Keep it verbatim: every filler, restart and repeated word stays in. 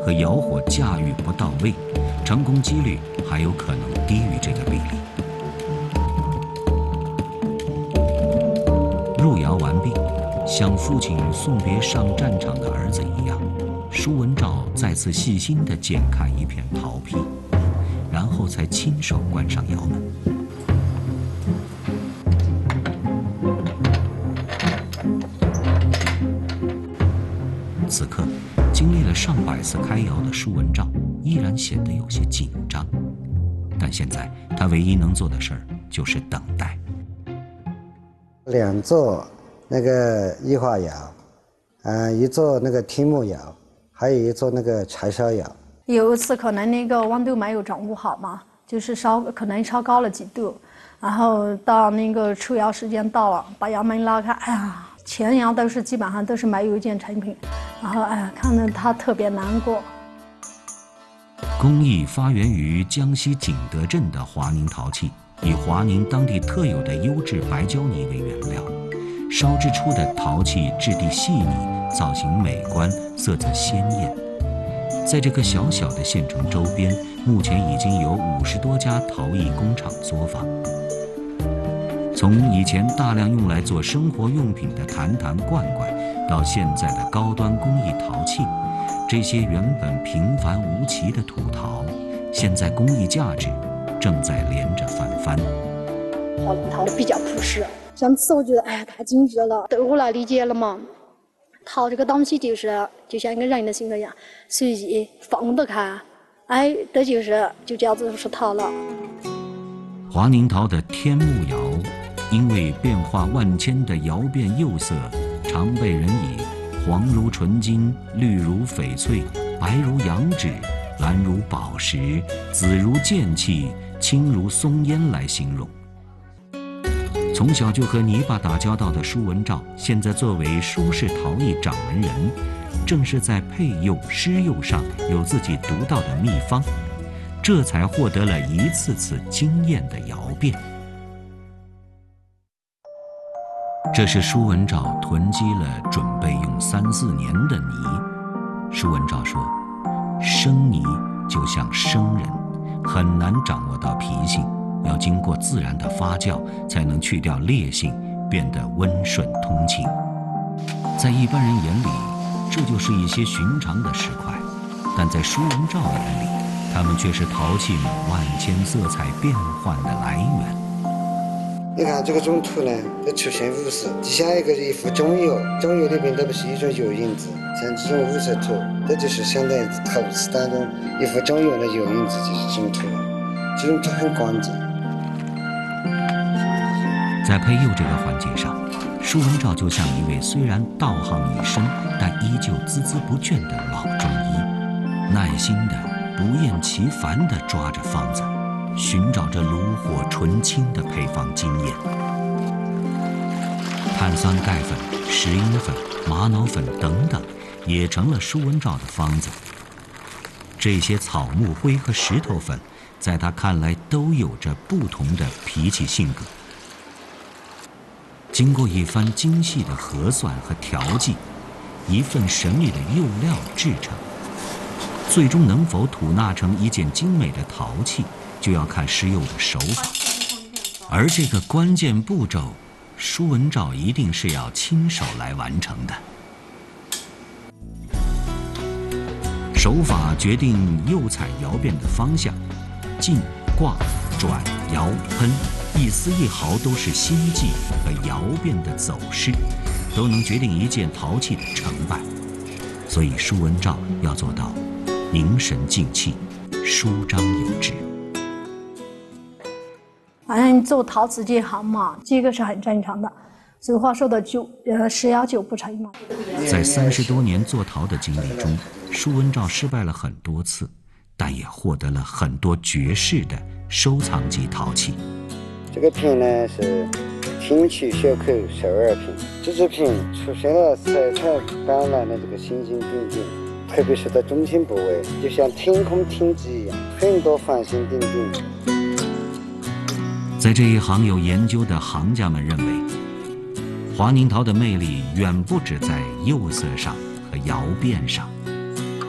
和窑火驾驭不到位，成功几率还有可能低于这个比例。入窑完毕，像父亲送别上战场的儿子一样，舒文照再次细心地剪开一片陶坯，然后才亲手关上窑门。此刻，经历了上百次开窑的舒文照依然显得有些紧张，但现在他唯一能做的事儿就是等待。 两座那个液化窑，呃，一座那个天目窑，还有一座那个柴烧窑。 有一次可能那个温度没有掌握好嘛，就是烧可能烧高了几度，然后到那个出窑时间到了，把窑门拉开，哎呀。全窑都是基本上都是没有一件成品，然后哎呀，看着他特别难过。 工艺发源于江西景德镇的华宁陶器，以华宁当地特有的优质白胶泥为原料，烧制出的陶器质地细腻，造型美观，色泽鲜艳。在这个小小的县城周边，目前已经有五十多家陶艺工厂作坊。从以前大量用来做生活用品的坛坛罐罐，到现在的高端工艺陶器，这些原本平凡无奇的土陶，现在工艺价值正在连着翻番。 华宁陶的比较朴实，上次我觉得哎呀太精致了，都后来理解了嘛。陶这个东西就是就像一个人的性格一样，随意放得开，哎，这就是就叫做是陶了。 华宁陶的天目窑。因为变化万千的窑变釉色，常被人以黄如纯金、绿如翡翠、白如羊脂、蓝如宝石、紫如剑气、青如松烟来形容。从小就和泥巴打交道的舒文照，现在作为舒氏陶艺掌门人，正是在配釉、施釉上有自己独到的秘方，这才获得了一次次惊艳的窑变。这是舒文照囤积了准备用三四年的泥。舒文照说，生泥就像生人，很难掌握到脾性，要经过自然的发酵，才能去掉烈性，变得温顺通情。在一般人眼里，这就是一些寻常的石块，但在舒文照眼里，它们却是陶器们万千色彩变幻的来源。 你看这个中途呢，都出现五色，底下一个一幅中釉，中釉里面都不是一种釉印子，像这种五色图，这就是相当于陶瓷当中一幅中釉的釉印子，就是中图，这种图很关键。 在配釉这个环节上，舒文照就像一位虽然道行已深，但依旧孜孜不倦的老中医，耐心的、不厌其烦地抓着方子，寻找着炉火纯青的配方经验。碳酸钙粉、石英粉、玛瑙粉等等，也成了舒文照的方子。这些草木灰和石头粉，在他看来都有着不同的脾气性格。经过一番精细的核算和调剂，一份神秘的釉料制成，最终能否吐纳成一件精美的陶器，就要看施釉的手法。而这个关键步骤，舒文照一定是要亲手来完成的。手法决定釉彩窑变的方向，进、挂、转、摇、喷，一丝一毫都是心计和窑变的走势，都能决定一件陶器的成败。所以舒文照要做到凝神静气，舒张有致。 反正做陶瓷这行嘛，这个是很正常的。俗话说的九呃十有九不成嘛。 在三十多年做陶的经历中，舒文照失败了很多次，但也获得了很多绝世的收藏级陶器。 这个瓶呢是天曲小口十二瓶，这支瓶出现了色彩斑斓的这个星星点点，特别是在中心部位，就像天空天际一样，很多繁星点点。 在这一行有研究的行家们认为，华宁陶的魅力远不止在釉色上和窑变上。